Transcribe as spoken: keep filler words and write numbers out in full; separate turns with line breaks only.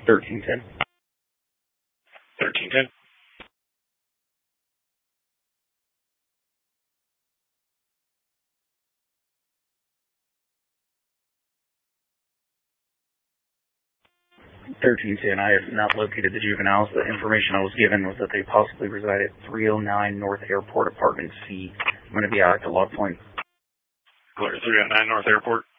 thirteen ten.
thirteen ten.
thirteen ten, I have not located the juveniles. The information I was given was that they possibly reside at three oh nine North Airport, Apartment C. I'm going to be out at the log point.
Clear three oh nine North Airport.